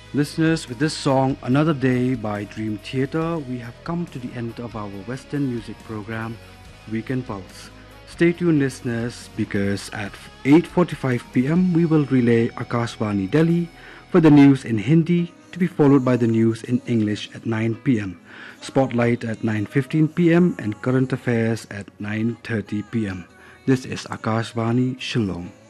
Listeners, with this song, Another Day by Dream Theater, we have come to the end of our Western music program, Weekend Pulse. Stay tuned, listeners, because at 8:45 p.m. we will relay Akashvani Delhi for the news in Hindi, to be followed by the news in English at 9 p.m., Spotlight at 9:15 p.m., and Current Affairs at 9:30 p.m. This is Akashvani Shillong.